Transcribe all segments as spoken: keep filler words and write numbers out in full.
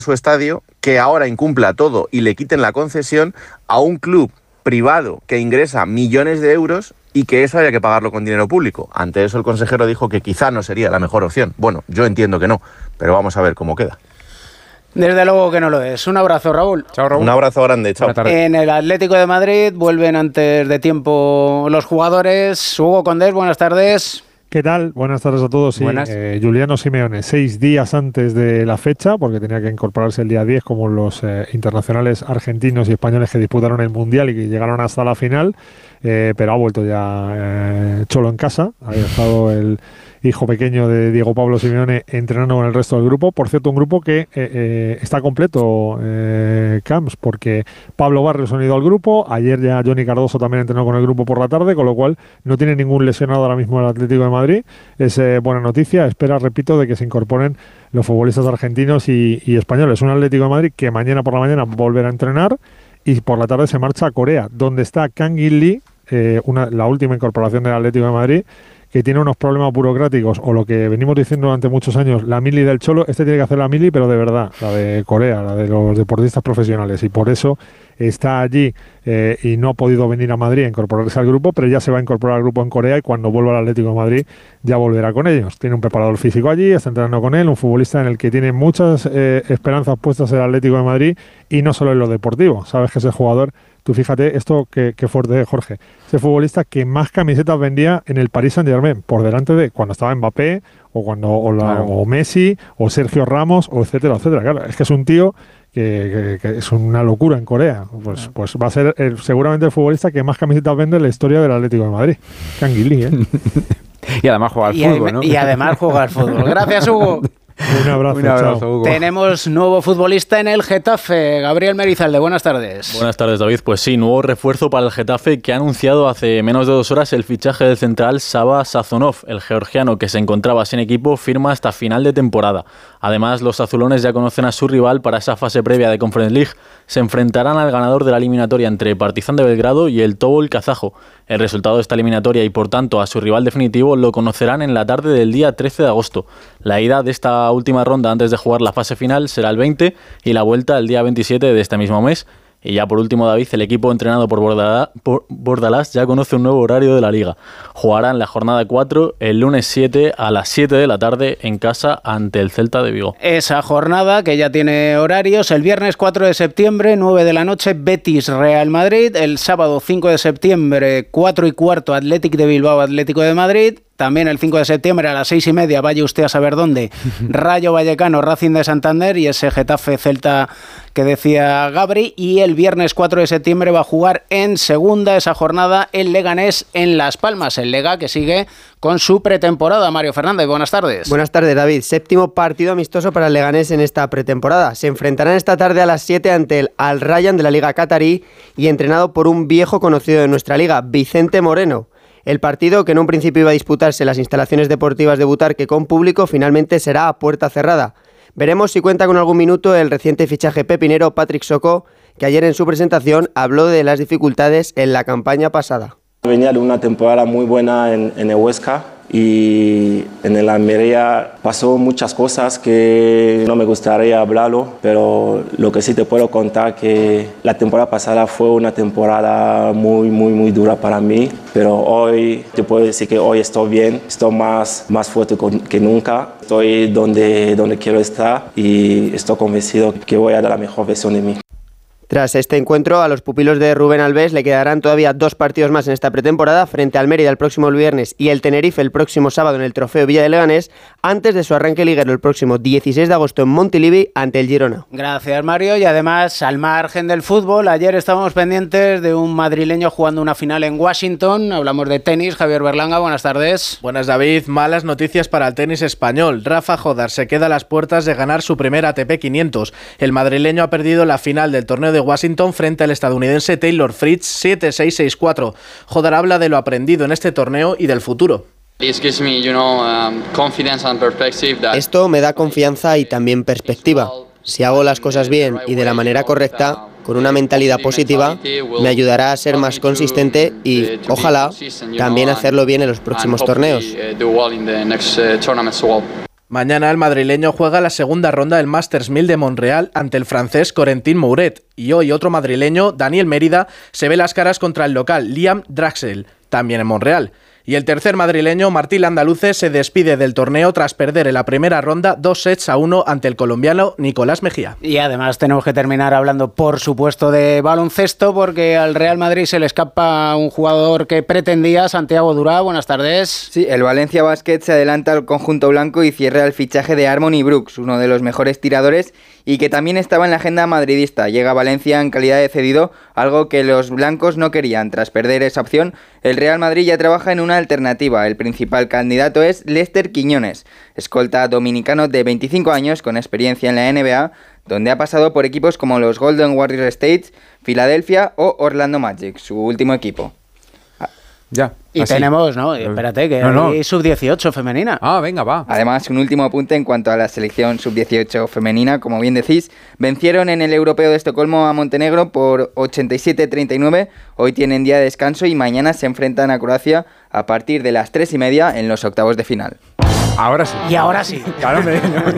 su estadio, que ahora incumpla todo y le quiten la concesión a un club privado que ingresa millones de euros y que eso haya que pagarlo con dinero público. Ante eso el consejero dijo que quizá no sería la mejor opción. Bueno, yo entiendo que no, pero vamos a ver cómo queda. Desde luego que no lo es. Un abrazo, Raúl. Chao, Raúl. Un abrazo grande, chao. En el Atlético de Madrid vuelven antes de tiempo los jugadores. Hugo Condés, buenas tardes. ¿Qué tal? Buenas tardes a todos. Sí, Buenas. Eh, Juliano Simeone, seis días antes de la fecha, porque tenía que incorporarse el día diez, como los eh, internacionales argentinos y españoles que disputaron el Mundial y que llegaron hasta la final, eh, pero ha vuelto ya eh, Cholo en casa. Había estado el hijo pequeño de Diego Pablo Simeone entrenando con el resto del grupo. Por cierto, un grupo que eh, eh, está completo, eh, Camps, porque Pablo Barrios ha unido al grupo. Ayer ya Johnny Cardoso también entrenó con el grupo por la tarde, con lo cual no tiene ningún lesionado ahora mismo el Atlético de Madrid. Es eh, buena noticia. Espera, repito, de que se incorporen los futbolistas argentinos y, y españoles. Un Atlético de Madrid que mañana por la mañana volverá a entrenar y por la tarde se marcha a Corea, donde está Kang In Lee, eh, una, la última incorporación del Atlético de Madrid, que tiene unos problemas burocráticos, o lo que venimos diciendo durante muchos años, la mili del Cholo. Este tiene que hacer la mili, pero de verdad, la de Corea, la de los deportistas profesionales, y por eso está allí eh, y no ha podido venir a Madrid a incorporarse al grupo, pero ya se va a incorporar al grupo en Corea y cuando vuelva al Atlético de Madrid ya volverá con ellos. Tiene un preparador físico allí, está entrenando con él, un futbolista en el que tiene muchas eh, esperanzas puestas el Atlético de Madrid, y no solo en lo deportivo. Sabes que ese jugador, tú fíjate, esto que, que fuerte, Jorge, ese futbolista que más camisetas vendía en el Paris Saint-Germain, por delante de cuando estaba Mbappé, o cuando o, la, claro. o Messi, o Sergio Ramos, o etcétera, etcétera. Claro, es que es un tío que, que, que es una locura en Corea. Pues, pues va a ser el, seguramente el futbolista que más camisetas vende en la historia del Atlético de Madrid. Kang In Lee, ¿eh? Y además juega al y fútbol, adem- ¿no? Y además juega al fútbol. Gracias, Hugo. Un abrazo, Un abrazo, chao. Hugo. Tenemos nuevo futbolista en el Getafe, Gabriel Merizalde, buenas tardes. Buenas tardes, David. Pues sí, nuevo refuerzo para el Getafe, que ha anunciado hace menos de dos horas el fichaje del central Saba Sazonov. El georgiano, que se encontraba sin equipo, firma hasta final de temporada. Además, los azulones ya conocen a su rival para esa fase previa de Conference League. Se enfrentarán al ganador de la eliminatoria entre Partizan de Belgrado y el Tobol kazajo. El resultado de esta eliminatoria y, por tanto, a su rival definitivo lo conocerán en la tarde del día trece de agosto. La ida de esta última ronda antes de jugar la fase final será el veinte y la vuelta el día veintisiete de este mismo mes. Y ya por último, David, el equipo entrenado por, Bordalá, por Bordalás ya conoce un nuevo horario de la Liga. Jugarán la jornada cuatro el lunes siete a las siete de la tarde en casa ante el Celta de Vigo. Esa jornada que ya tiene horarios: el viernes cuatro de septiembre, nueve de la noche, Betis Real Madrid; el sábado cinco de septiembre, cuatro y cuarto, Athletic de Bilbao Atlético de Madrid. También el cinco de septiembre a las seis y media, vaya usted a saber dónde, Rayo Vallecano, Racing de Santander, y ese Getafe Celta que decía Gabri. Y el viernes cuatro de septiembre va a jugar en segunda esa jornada el Leganés en Las Palmas. El Lega que sigue con su pretemporada. Mario Fernández, buenas tardes. Buenas tardes, David. Séptimo partido amistoso para el Leganés en esta pretemporada. Se enfrentarán esta tarde a las siete ante el Al Rayyan de la Liga Qatarí y entrenado por un viejo conocido de nuestra liga, Vicente Moreno. El partido, que en un principio iba a disputarse en las instalaciones deportivas de Butarque con público, finalmente será a puerta cerrada. Veremos si cuenta con algún minuto el reciente fichaje pepinero Patrick Socó, que ayer en su presentación habló de las dificultades en la campaña pasada. Venía de una temporada muy buena en, en el Huesca y en el Almería pasó muchas cosas que no me gustaría hablarlo, pero lo que sí te puedo contar que la temporada pasada fue una temporada muy, muy, muy dura para mí, pero hoy te puedo decir que hoy estoy bien, estoy más, más fuerte que nunca, estoy donde, donde quiero estar y estoy convencido que voy a dar la mejor versión de mí. Tras este encuentro, a los pupilos de Rubén Alves le quedarán todavía dos partidos más en esta pretemporada, frente al Mérida el próximo viernes y el Tenerife el próximo sábado en el Trofeo Villa de Leganés, antes de su arranque liguero el próximo dieciséis de agosto en Montilivi ante el Girona. Gracias, Mario. Y además, al margen del fútbol, ayer estábamos pendientes de un madrileño jugando una final en Washington. Hablamos de tenis. Javier Berlanga, buenas tardes. Buenas, David. Malas noticias para el tenis español. Rafa Jodar se queda a las puertas de ganar su primer A T P quinientos. El madrileño ha perdido la final del torneo de Washington frente al estadounidense Taylor Fritz siete seis seis cuatro. Jodar habla de lo aprendido en este torneo y del futuro. Esto me da confianza y también perspectiva. Si hago las cosas bien y de la manera correcta, con una mentalidad positiva, me ayudará a ser más consistente y, ojalá, también hacerlo bien en los próximos torneos. Mañana el madrileño juega la segunda ronda del Masters mil de Montreal ante el francés Corentin Mouret. Y hoy otro madrileño, Daniel Mérida, se ve las caras contra el local Liam Draxel, también en Montreal. Y el tercer madrileño, Martín Landaluce, se despide del torneo tras perder en la primera ronda dos sets a uno ante el colombiano Nicolás Mejía. Y además tenemos que terminar hablando, por supuesto, de baloncesto, porque al Real Madrid se le escapa un jugador que pretendía, Santiago Durá. Buenas tardes. Sí, el Valencia Basket se adelanta al conjunto blanco y cierra el fichaje de Harmony Brooks, uno de los mejores tiradores y que también estaba en la agenda madridista. Llega a Valencia en calidad de cedido, algo que los blancos no querían. Tras perder esa opción, el Real Madrid ya trabaja en una alternativa. El principal candidato es Lester Quiñones, escolta dominicano de veinticinco años con experiencia en la N B A, donde ha pasado por equipos como los Golden Warriors States, Filadelfia o Orlando Magic, su último equipo. Ya. Y así. tenemos, ¿no? Espérate, que no, no. hay sub dieciocho femenina. Ah, venga, va. Además, un último apunte en cuanto a la selección sub dieciocho femenina, como bien decís, vencieron en el Europeo de Estocolmo a Montenegro por ochenta y siete a treinta y nueve, hoy tienen día de descanso y mañana se enfrentan a Croacia a partir de las tres y media en los octavos de final. Ahora sí. Y ahora sí. Claro, hombre.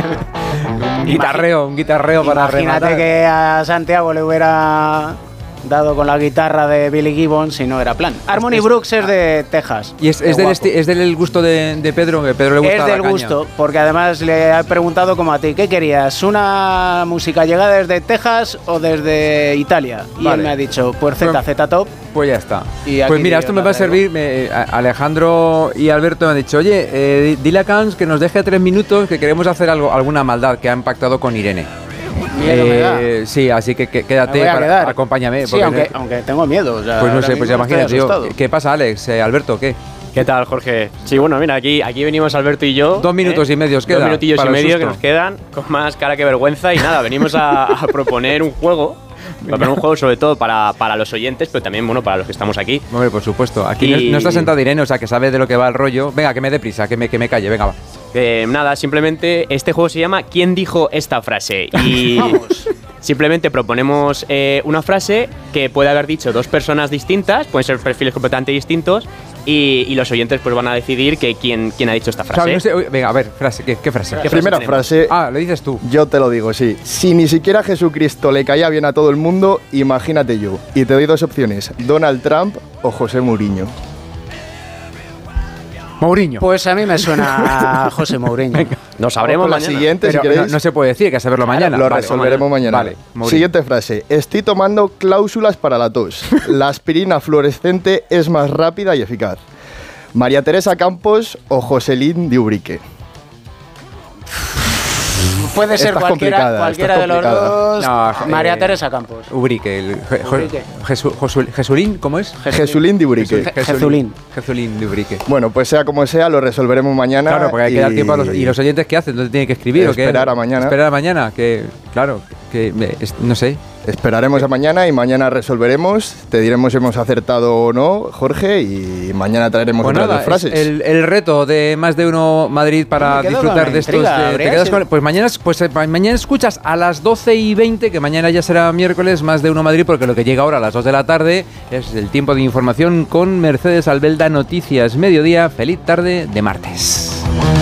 un guitarreo, un guitarreo para Imagínate rematar. que a Santiago le hubiera dado con la guitarra de Billy Gibbons si no era plan. Harmony Brooks es de Texas. Y es, es, del, esti- es del gusto de, de Pedro, que Pedro le gusta Es la del caña. gusto, porque además le he preguntado como a ti, ¿qué querías? ¿Una música llegada desde Texas o desde Italia? Y Vale. él me ha dicho, pues Z, Z Top. Pues ya está. Y aquí Pues mira, yo esto me la va a traigo. servir. Me, a- Alejandro y Alberto me han dicho, oye, eh, dile a Cans que nos deje tres minutos que queremos hacer algo, alguna maldad que han pactado con Irene. Miedo me da. Eh, sí, así que, que quédate, Me voy a para- quedar. acompáñame. Sí, porque- aunque, aunque tengo miedo. o sea, pues no ahora sé, pues ya mismo estoy imagínate yo. asustado. ¿Qué pasa, Alex? Eh, Alberto, ¿qué? ¿Qué tal, Jorge? Sí, bueno, mira, aquí, aquí venimos Alberto y yo. Dos minutos y medio os queda Dos minutillos y para el medio que susto. nos quedan, con más cara que vergüenza. Y nada, venimos a, a proponer un juego. A proponer un juego sobre todo para, para los oyentes, pero también, bueno, para los que estamos aquí. Hombre, por supuesto. Aquí Y- no, no está sentado Irene, o sea, que sabe de lo que va el rollo. Venga, que me dé prisa, que me, que me calle, venga, va. Eh, nada, simplemente este juego se llama ¿Quién dijo esta frase? Y Vamos. simplemente proponemos eh, una frase que puede haber dicho dos personas distintas, pueden ser perfiles completamente distintos, y, y los oyentes pues van a decidir que quién, quién ha dicho esta O sea, frase. no sé, oye, venga, a ver, frase, ¿qué, qué frase? ¿Qué Primera tenemos? frase, Ah, lo dices tú. yo te lo digo, sí. Si ni siquiera Jesucristo le caía bien a todo el mundo, imagínate yo. Y te doy dos opciones, Donald Trump o José Mourinho. Mourinho. Pues a mí me suena a José Mourinho. Lo sabremos Con la mañana. siguiente, Pero si no, queréis. no se puede decir, hay que saberlo mañana. Lo Vale, resolveremos mañana. Vale, Mourinho. Siguiente frase. Estoy tomando cláusulas para la tos. La aspirina fluorescente es más rápida y eficaz. María Teresa Campos o Joselín de Ubrique. Puede ser Esta es cualquiera, complicada, cualquiera esta de es los complicada. dos. No, María eh, Teresa Campos. Ubrique. El, Je- Jo- Ubrique. Jesu- Josul- Jesulín, ¿cómo es? Jesulín de Ubrique. Je- Jezulín. Jezulín de Ubrique. Bueno, pues sea como sea, lo resolveremos mañana. Claro, porque hay que y- dar tiempo a los... ¿Y los oyentes qué hacen? ¿Dónde tienen que escribir? o qué? Esperar a mañana. Esperar a mañana, que... Claro, que... me- es- no sé. Esperaremos a mañana y mañana resolveremos. Te diremos si hemos acertado o no, Jorge, y mañana traeremos Pues otras nada, dos frases. es el, el reto de Más de Uno Madrid para Me quedo disfrutar con la de estos... intriga, de- te habría quedas sido- con- pues, mañana, pues eh, mañana escuchas a las doce y veinte, que mañana ya será miércoles, Más de Uno Madrid, porque lo que llega ahora a las dos de la tarde es el tiempo de información con Mercedes Albelda, Noticias Mediodía. Feliz tarde de martes.